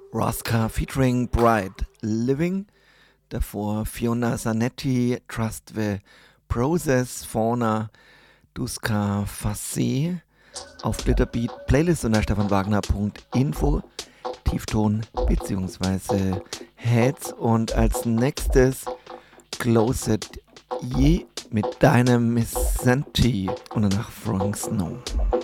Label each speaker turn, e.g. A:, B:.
A: Rosca featuring Bright Living, davor Fiona Zanetti, Trust the Process, Fauna, Duska Fassé, auf Glitterbeat Playlist unter stefanwagner.info, Tiefton bzw. Heads, und als nächstes Closet Je mit deinem Miss Santi und danach Frank Snow.